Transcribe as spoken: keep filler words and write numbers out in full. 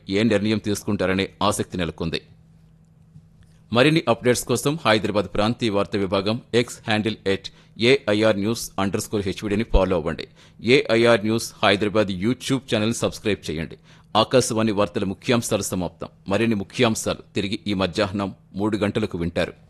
ఏ నిర్ణయం తీసుకుంటారనే ఆసక్తి నెలకొంది. మరిన్ని అప్డేట్స్ కోసం హైదరాబాద్ ప్రాంతీయ వార్తా విభాగం X handle at AIR news under score హెచ్వీడీని follow అవ్వండి. AIR news Hyderabad YouTube channel subscribe చేయండి. ఆకాశవాణి వార్తల ముఖ్యాంశాలు సమాప్తం. మరిన్ని ముఖ్యాంశాలు తిరిగి ఈ మధ్యాహ్నం మూడు గంటలకు వింటారు.